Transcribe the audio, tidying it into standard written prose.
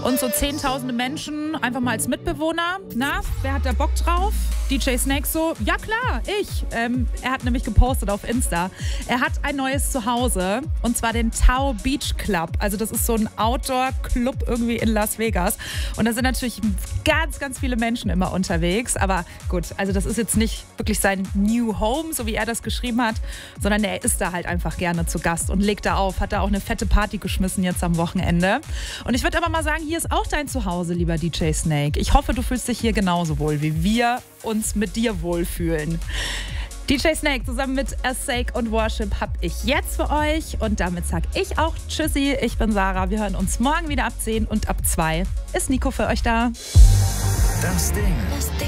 Und so zehntausende Menschen einfach mal als Mitbewohner. Na, wer hat da Bock drauf? DJ Snake so, ja klar, ich. Er hat nämlich gepostet auf Insta. Er hat ein neues Zuhause und zwar den Tao Beach Club. Also das ist so ein Outdoor-Club irgendwie in Las Vegas. Und da sind natürlich ganz, ganz viele Menschen immer unterwegs. Aber gut, also das ist jetzt nicht wirklich sein New Home, so wie er das geschrieben hat, sondern er ist da halt einfach gerne zu Gast und legt da auf. Hat da auch eine fette Party geschmissen jetzt am Wochenende. Und ich würde aber mal sagen, hier ist auch dein Zuhause, lieber DJ Snake. Ich hoffe, du fühlst dich hier genauso wohl, wie wir uns mit dir wohlfühlen. DJ Snake zusammen mit A Sake und Worship habe ich jetzt für euch. Und damit sage ich auch Tschüssi. Ich bin Sarah. Wir hören uns morgen wieder ab 10 und ab 2 ist Nico für euch da. Das Ding.